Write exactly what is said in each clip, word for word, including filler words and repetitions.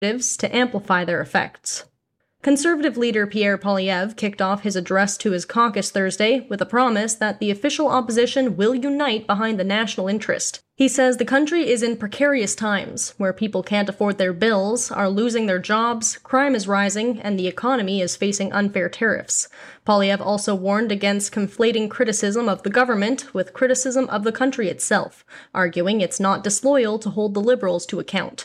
to amplify their effects. Conservative leader Pierre Poilievre kicked off his address to his caucus Thursday with a promise that the official opposition will unite behind the national interest. He says the country is in precarious times, where people can't afford their bills, are losing their jobs, crime is rising, and the economy is facing unfair tariffs. Poilievre also warned against conflating criticism of the government with criticism of the country itself, arguing it's not disloyal to hold the Liberals to account.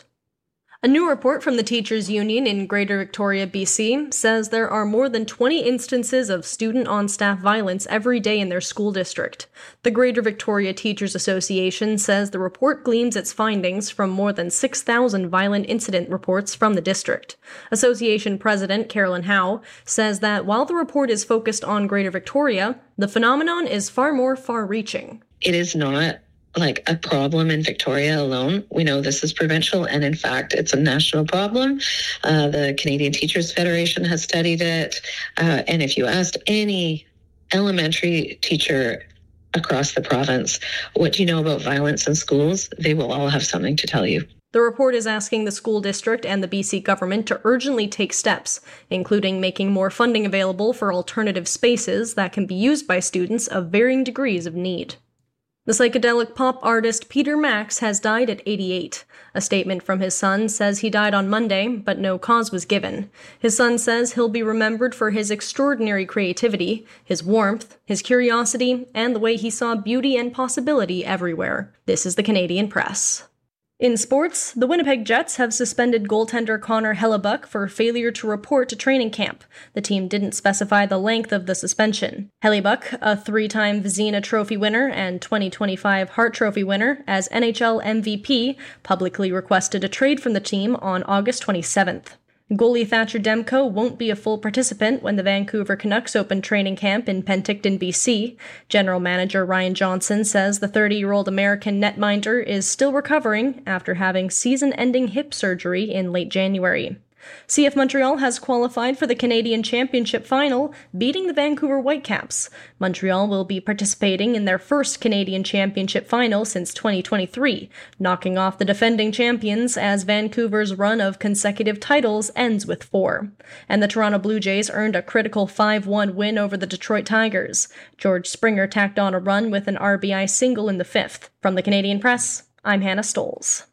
A new report from the Teachers' Union in Greater Victoria, B C, says there are more than twenty instances of student-on-staff violence every day in their school district. The Greater Victoria Teachers Association says the report gleans its findings from more than six thousand violent incident reports from the district. Association President Carolyn Howe says that while the report is focused on Greater Victoria, the phenomenon is far more far-reaching. It is not like a problem in Victoria alone. We know this is provincial, and in fact, it's a national problem. Uh, the Canadian Teachers Federation has studied it, uh, and if you asked any elementary teacher across the province, what do you know about violence in schools? They will all have something to tell you. The report is asking the school district and the B C government to urgently take steps, including making more funding available for alternative spaces that can be used by students of varying degrees of need. The psychedelic pop artist Peter Max has died at eighty-eight. A statement from his son says he died on Monday, but no cause was given. His son says he'll be remembered for his extraordinary creativity, his warmth, his curiosity, and the way he saw beauty and possibility everywhere. This is the Canadian Press. In sports, the Winnipeg Jets have suspended goaltender Connor Hellebuyck for failure to report to training camp. The team didn't specify the length of the suspension. Hellebuyck, a three-time Vezina Trophy winner and twenty twenty-five Hart Trophy winner as N H L M V P, publicly requested a trade from the team on August twenty-seventh. Goalie Thatcher Demko won't be a full participant when the Vancouver Canucks open training camp in Penticton, B C. General Manager Ryan Johnson says the thirty-year-old American netminder is still recovering after having season-ending hip surgery in late January. C F Montreal has qualified for the Canadian Championship final, beating the Vancouver Whitecaps. Montreal will be participating in their first Canadian Championship final since twenty twenty-three, knocking off the defending champions as Vancouver's run of consecutive titles ends with four. And the Toronto Blue Jays earned a critical five one win over the Detroit Tigers. George Springer tacked on a run with an R B I single in the fifth. From the Canadian Press, I'm Hannah Stoles.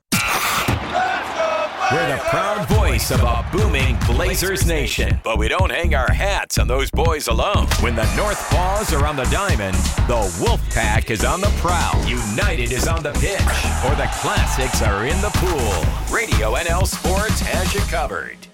We're the proud voice of a booming Blazers nation. But we don't hang our hats on those boys alone. When the North Paws are on the diamond, the Wolfpack is on the prowl. United is on the pitch, or the Classics are in the pool. Radio N L Sports has you covered.